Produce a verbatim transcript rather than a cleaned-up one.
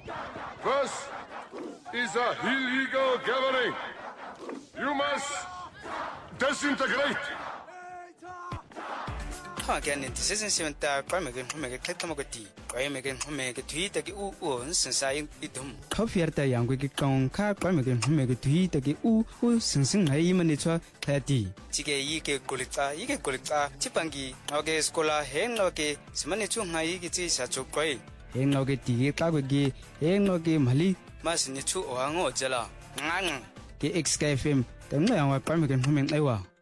This is a illegal gathering. You must disintegrate. Again, this isn't seven that Pramagan Homega Katamagati, Pramagan Homega Tweet, the U owns since I idum. Coffee at the young wicked gong, car Pramagan Homega Tweet, the U who since I imanitua thirty. Tige Ike Gulita, Ike Gulita, Chipangi, Noge Scola, Hen Loge, Smanitu Haigiti Sacho Quay, Hen Loge Tige Kagagi, Hen Loge Mali, Masinitu Oango Jella, Nang, the ex F M, the Pramagan Homing Ewa.